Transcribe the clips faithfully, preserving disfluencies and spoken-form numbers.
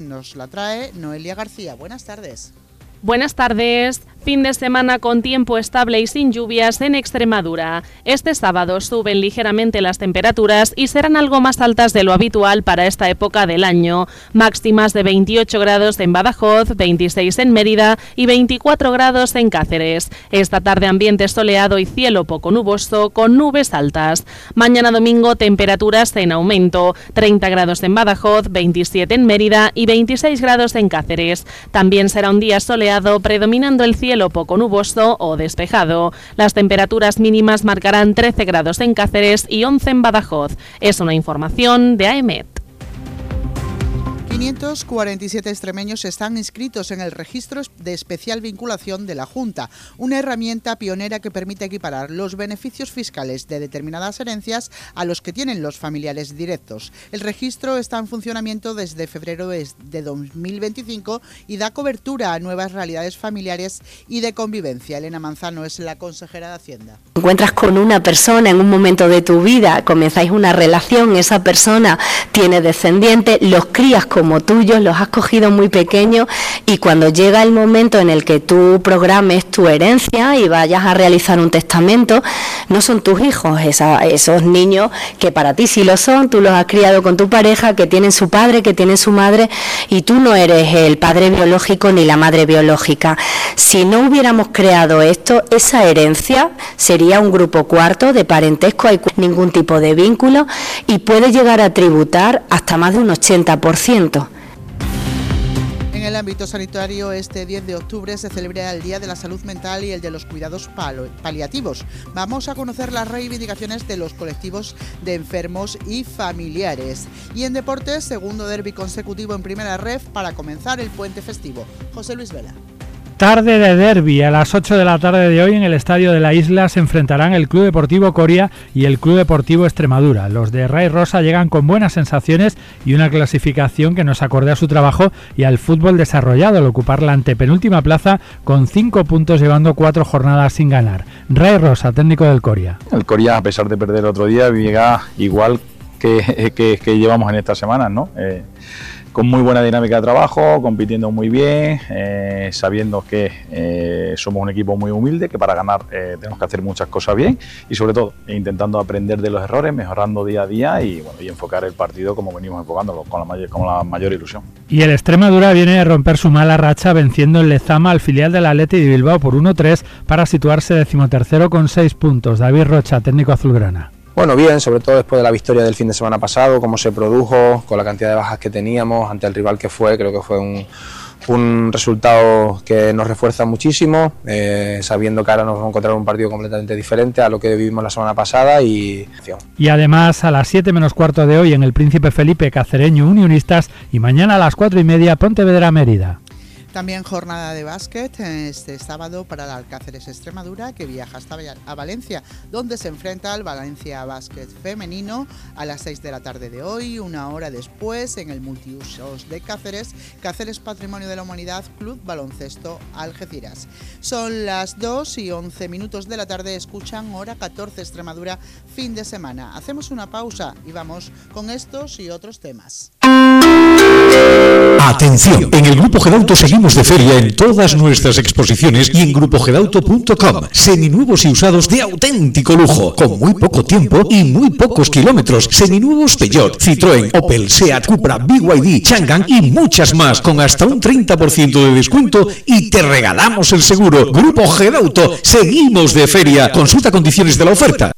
Nos la trae Noelia García. Buenas tardes. Buenas tardes. Fin de semana con tiempo estable y sin lluvias en Extremadura. Este sábado suben ligeramente las temperaturas y serán algo más altas de lo habitual para esta época del año. Máximas de veintiocho grados en Badajoz, veintiséis en Mérida y veinticuatro grados en Cáceres. Esta tarde ambiente soleado y cielo poco nuboso con nubes altas. Mañana domingo temperaturas en aumento. treinta grados en Badajoz, veintisiete en Mérida y veintiséis grados en Cáceres. También será un día soleado predominando el cielo cielo poco nuboso o despejado. Las temperaturas mínimas marcarán trece grados en Cáceres y once en Badajoz. Es una información de AEMET. quinientos cuarenta y siete extremeños están inscritos en el registro de especial vinculación de la Junta, una herramienta pionera que permite equiparar los beneficios fiscales de determinadas herencias a los que tienen los familiares directos. El registro está en funcionamiento desde febrero de dos mil veinticinco y da cobertura a nuevas realidades familiares y de convivencia. Elena Manzano es la consejera de Hacienda. Te encuentras con una persona en un momento de tu vida, comenzáis una relación, esa persona tiene descendientes, los crías como como tuyos, los has cogido muy pequeños y cuando llega el momento en el que tú programes tu herencia y vayas a realizar un testamento, no son tus hijos, esa, esos niños que para ti sí lo son, tú los has criado con tu pareja, que tienen su padre, que tienen su madre y tú no eres el padre biológico ni la madre biológica. Si no hubiéramos creado esto, esa herencia sería un grupo cuarto de parentesco, hay ningún tipo de vínculo y puede llegar a tributar hasta más de un ochenta por ciento. En el ámbito sanitario, este diez de octubre se celebra el Día de la Salud Mental y el de los Cuidados Paliativos. Vamos a conocer las reivindicaciones de los colectivos de enfermos y familiares. Y en deportes, segundo derbi consecutivo en Primera Ref para comenzar el puente festivo. José Luis Vela. Tarde de derbi. A las ocho de la tarde de hoy en el Estadio de la Isla se enfrentarán el Club Deportivo Coria y el Club Deportivo Extremadura. Los de Ray Rosa llegan con buenas sensaciones y una clasificación que nos acorde a su trabajo y al fútbol desarrollado al ocupar la antepenúltima plaza con cinco puntos llevando cuatro jornadas sin ganar. Ray Rosa, técnico del Coria. El Coria, a pesar de perder el otro día, llega igual que, que, que llevamos en estas semanas, ¿no? Eh, con muy buena dinámica de trabajo, compitiendo muy bien, eh, sabiendo que eh, somos un equipo muy humilde, que para ganar eh, tenemos que hacer muchas cosas bien y sobre todo intentando aprender de los errores, mejorando día a día y, bueno, y enfocar el partido como venimos enfocándolo, con la, mayor, con la mayor ilusión. Y el Extremadura viene a romper su mala racha venciendo en Lezama al filial del Athletic de Bilbao por uno tres para situarse decimotercero con seis puntos. David Rocha, técnico azulgrana. Bueno, bien, sobre todo después de la victoria del fin de semana pasado, cómo se produjo, con la cantidad de bajas que teníamos ante el rival que fue, creo que fue un, un resultado que nos refuerza muchísimo, eh, sabiendo que ahora nos vamos a encontrar un partido completamente diferente a lo que vivimos la semana pasada y... Y además a las siete menos cuarto de hoy en el Príncipe Felipe Cacereño Unionistas y mañana a las cuatro y media Pontevedra Mérida. También jornada de básquet este sábado para el Alcáceres Extremadura, que viaja hasta a Valencia, donde se enfrenta al Valencia Básquet Femenino a las seis de la tarde de hoy. Una hora después, en el multiusos de Cáceres, Cáceres Patrimonio de la Humanidad, Club Baloncesto Algeciras. Son las dos y once minutos de la tarde, escuchan Hora catorce Extremadura, fin de semana. Hacemos una pausa y vamos con estos y otros temas. Atención, en el Grupo Gedauto seguimos de feria en todas nuestras exposiciones y en grupo gedauto punto com. Seminuevos y usados de auténtico lujo, con muy poco tiempo y muy pocos kilómetros. Seminuevos Peugeot, Citroën, Opel, Seat, Cupra, B Y D, Changan y muchas más, con hasta un treinta por ciento de descuento y te regalamos el seguro. Grupo Gedauto, seguimos de feria. Consulta condiciones de la oferta.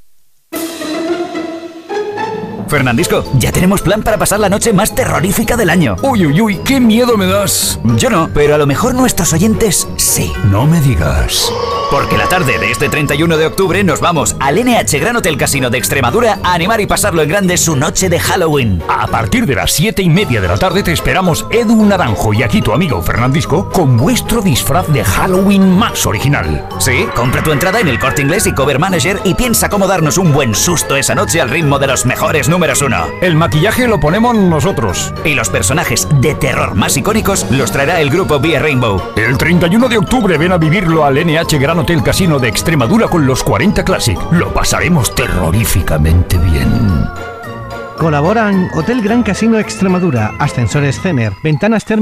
Fernandisco, ya tenemos plan para pasar la noche más terrorífica del año. Uy, uy, uy, qué miedo me das. Yo no, pero a lo mejor nuestros oyentes sí. No me digas. Porque la tarde de este treinta y uno de octubre nos vamos al N H Gran Hotel Casino de Extremadura a animar y pasarlo en grande su noche de Halloween. A partir de las siete y media de la tarde te esperamos Edu Naranjo y aquí tu amigo Fernandisco con vuestro disfraz de Halloween más original. Sí, compra tu entrada en el Corte Inglés y Cover Manager y piensa cómo darnos un buen susto esa noche al ritmo de los mejores números uno. El maquillaje lo ponemos nosotros. Y los personajes de terror más icónicos los traerá el grupo Vía Rainbow. El treinta y uno de octubre ven a vivirlo al N H Gran Hotel Casino de Extremadura con los cuarenta Classic. Lo pasaremos terroríficamente bien. Colaboran Hotel Gran Casino Extremadura, Ascensores Cener, Ventanas Térmicas